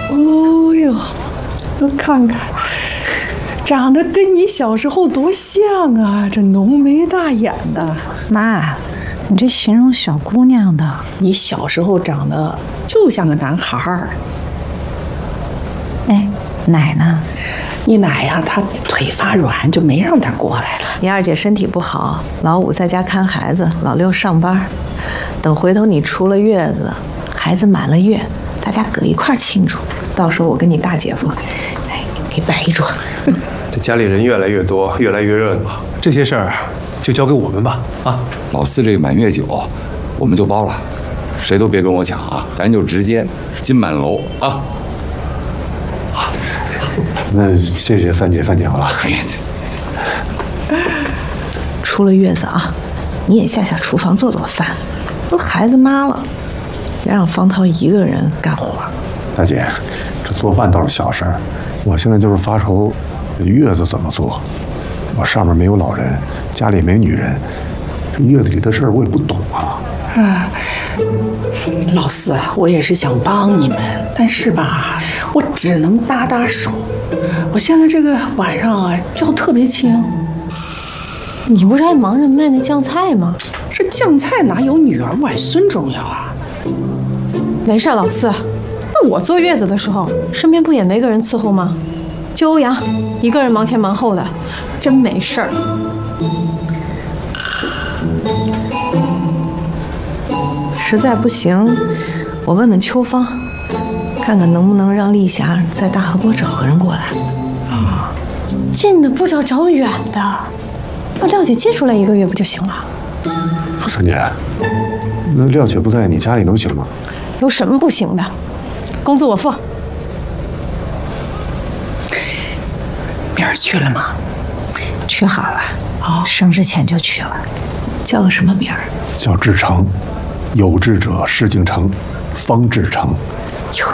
哦呦，我看看，长得跟你小时候多像啊！这浓眉大眼的。 妈，你这形容小姑娘的， 你小时候长得就像个男孩儿。 哎，奶呢？ 你奶呀，她腿发软，就没让她过来了。 你二姐身体不好，老五在家看孩子，老六上班。等回头你出了月子，孩子满了月，大家搁一块儿庆祝。到时候我跟你大姐夫，哎，给摆一桌。 这家里人越来越多，越来越热闹，这些事儿就交给我们吧。啊， 老四这个满月酒，我们就包了，谁都别跟我抢啊，咱就直接金满楼啊。 那谢谢范姐，范姐好了。 出了月子啊，你也下厨房做做饭，都孩子妈了，别让方涛一个人干活。 大姐，这做饭倒是小事儿，我现在就是发愁这月子怎么做。我上面没有老人，家里没女人，这月子里的事儿我也不懂啊。 老四啊，我也是想帮你们，但是吧，我只能搭搭手。我现在这个晚上啊，觉特别轻。 你不是还忙着卖那酱菜吗？ 这酱菜哪有女儿外孙重要啊？ 没事，老四。那我坐月子的时候，身边不也没个人伺候吗？就欧阳一个人忙前忙后的，真没事儿。 实在不行，我问问秋芳，看看能不能让丽霞在大河坡找个人过来。 啊，近的不找，找远的。那廖姐借出来1个月不就行了？ 三姐，那廖姐不在，你家里能行吗？ 有什么不行的？工资我付。 明儿去了吗？ 去好了，生之前就去了。 叫个什么名儿？ 叫志成，有志者事竟成，方志成。 哟，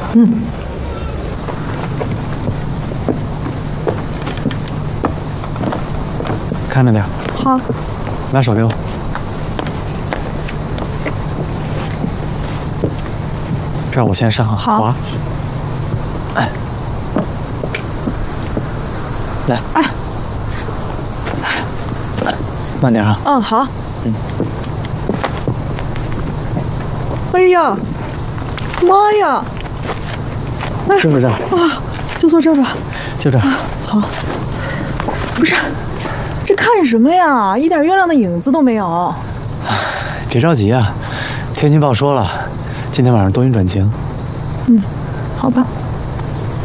看着点。 好。 拿手给我。这儿我先上啊。 好。 滑。哎。来。 哎。 慢点啊。 嗯，好。哎呀，妈呀！ 是不是？ 啊，就坐这儿吧。 就这儿。 好。不是，这看什么呀？一点月亮的影子都没有。 别着急啊，天气预报说了，今天晚上多云转晴。 好吧。